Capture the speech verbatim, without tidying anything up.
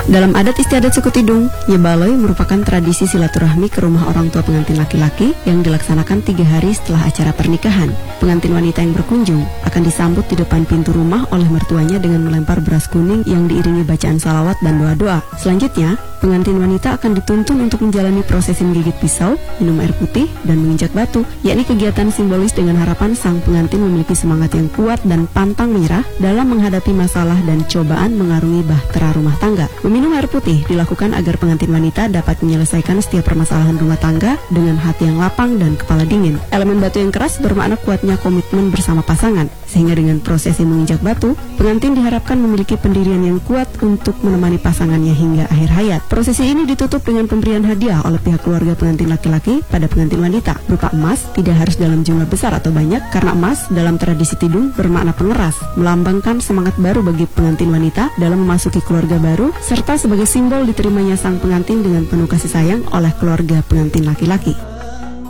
Dalam adat istiadat suku Tidung, Nyebaloi merupakan tradisi silaturahmi ke rumah orang tua pengantin laki-laki yang dilaksanakan tiga hari setelah acara pernikahan. Pengantin wanita yang berkunjung akan disambut di depan pintu rumah oleh mertuanya dengan melempar beras kuning yang diiringi bacaan salawat dan doa-doa. Selanjutnya, pengantin wanita akan dituntun untuk menjalani prosesi menggigit pisau, minum air putih, dan menginjak batu, yakni kegiatan simbolis dengan harapan sang pengantin memiliki semangat yang kuat dan pantang menyerah dalam menghadapi masalah dan cobaan mengarungi bahtera rumah tangga. Meminum air putih dilakukan agar pengantin wanita dapat menyelesaikan setiap permasalahan rumah tangga dengan hati yang lapang dan kepala dingin. Elemen batu yang keras bermakna kuatnya komitmen bersama pasangan, sehingga dengan prosesi menginjak batu, pengantin diharapkan memiliki pendirian yang kuat untuk menemani pasangannya hingga akhir hayat. Prosesi ini ditutup dengan pemberian hadiah oleh pihak keluarga pengantin laki-laki pada pengantin wanita, berupa emas, tidak harus dalam jumlah besar atau banyak, karena emas dalam tradisi Tidung bermakna pengeras, melambangkan semangat baru bagi pengantin wanita dalam memasuki keluarga baru, serta sebagai simbol diterimanya sang pengantin dengan penuh kasih sayang oleh keluarga pengantin laki-laki.